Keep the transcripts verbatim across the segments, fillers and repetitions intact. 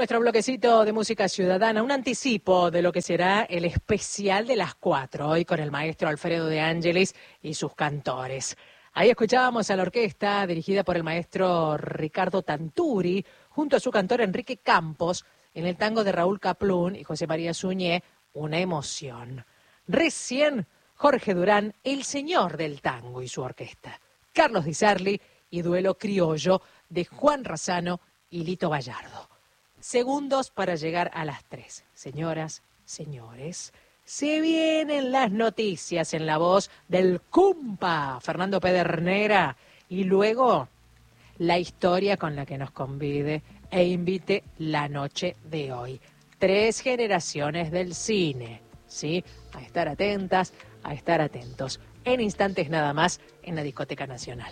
nuestro bloquecito de música ciudadana, un anticipo de lo que será el especial de las cuatro, hoy con el maestro Alfredo De Angelis y sus cantores. Ahí escuchábamos a la orquesta dirigida por el maestro Ricardo Tanturi, junto a su cantor Enrique Campos, en el tango de Raúl Kaplún y José María Suñé, Una emoción. Recién Jorge Durán, el señor del tango y su orquesta. Carlos Di Sarli y Duelo Criollo de Juan Razzano y Lito Gallardo. Segundos para llegar a las tres. Señoras, señores, se vienen las noticias en la voz del Cumpa, Fernando Pedernera, y luego la historia con la que nos convide e invite la noche de hoy. Tres generaciones del cine, ¿sí? A estar atentas, a estar atentos. En instantes nada más en la Discoteca Nacional.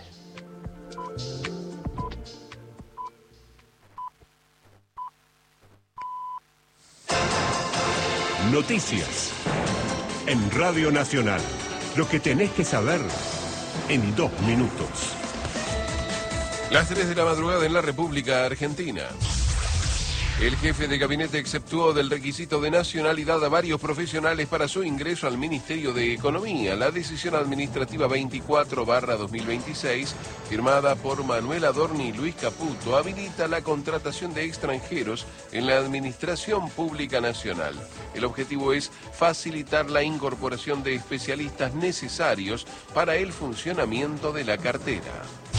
Noticias en Radio Nacional. Lo que tenés que saber en dos minutos. Las tres de la madrugada en la República Argentina. El jefe de gabinete exceptuó del requisito de nacionalidad a varios profesionales para su ingreso al Ministerio de Economía. La decisión administrativa veinticuatro barra dos mil veintiséis, firmada por Manuel Adorni y Luis Caputo, habilita la contratación de extranjeros en la Administración Pública Nacional. El objetivo es facilitar la incorporación de especialistas necesarios para el funcionamiento de la cartera.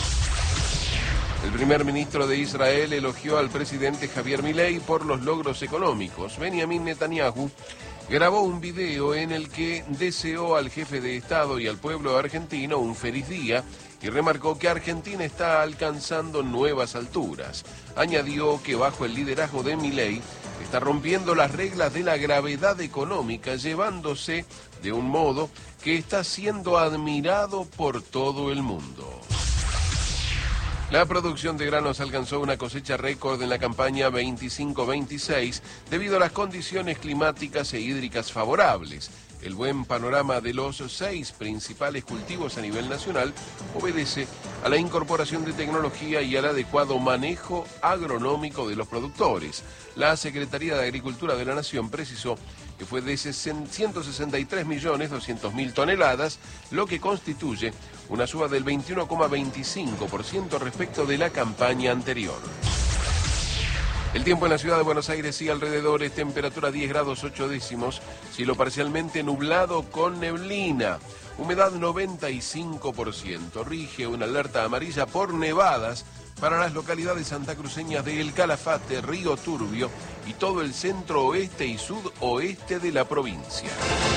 El primer ministro de Israel elogió al presidente Javier Milei por los logros económicos. Benjamin Netanyahu grabó un video en el que deseó al jefe de Estado y al pueblo argentino un feliz día y remarcó que Argentina está alcanzando nuevas alturas. Añadió que bajo el liderazgo de Milei está rompiendo las reglas de la gravedad económica, llevándose de un modo que está siendo admirado por todo el mundo. La producción de granos alcanzó una cosecha récord en la campaña veinticinco veintiséis debido a las condiciones climáticas e hídricas favorables. El buen panorama de los seis principales cultivos a nivel nacional obedece a la incorporación de tecnología y al adecuado manejo agronómico de los productores. La Secretaría de Agricultura de la Nación precisó que fue de ciento sesenta y tres millones doscientas mil toneladas, lo que constituye una suba del veintiuno coma veinticinco por ciento respecto de la campaña anterior. El tiempo en la ciudad de Buenos Aires y alrededores, temperatura diez grados ocho décimos, cielo parcialmente nublado con neblina, humedad noventa y cinco por ciento, rige una alerta amarilla por nevadas para las localidades santacruceñas de El Calafate, Río Turbio y todo el centro oeste y sudoeste de la provincia.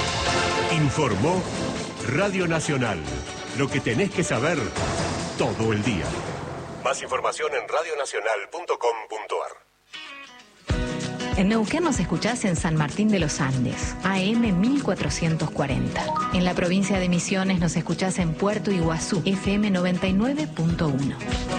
Informó Radio Nacional. Lo que tenés que saber todo el día. Más información en radio nacional punto com punto ar. En Neuquén nos escuchás en San Martín de los Andes, A M mil cuatrocientos cuarenta. En la provincia de Misiones nos escuchás en Puerto Iguazú, F M noventa y nueve punto uno.